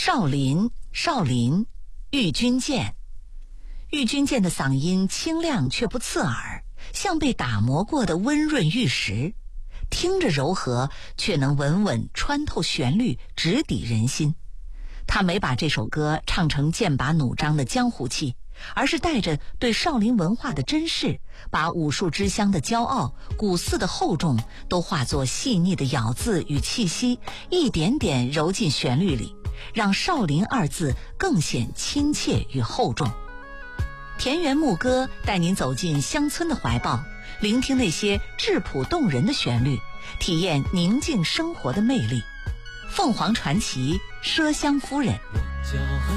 少林，玉君剑。玉君剑的嗓音清亮却不刺耳，像被打磨过的温润玉石，听着柔和，却能稳稳穿透旋律，直抵人心。他没把这首歌唱成剑拔弩张的江湖气，而是带着对少林文化的珍视，把武术之乡的骄傲、古寺的厚重都化作细腻的咬字与气息，一点点揉进旋律里，让少林二字更显亲切与厚重。田园牧歌带您走进乡村的怀抱，聆听那些质朴动人的旋律，体验宁静生活的魅力。凤凰传奇，麝香夫人。